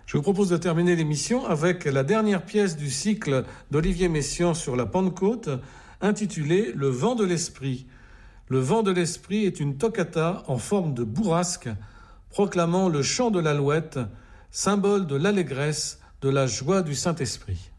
Je vous propose de terminer l'émission avec la dernière pièce du cycle d'Olivier Messiaen sur la Pentecôte, intitulée « Le vent de l'esprit ». Le vent de l'esprit est une toccata en forme de bourrasque, proclamant le chant de l'alouette, symbole de l'allégresse, de la joie du Saint-Esprit.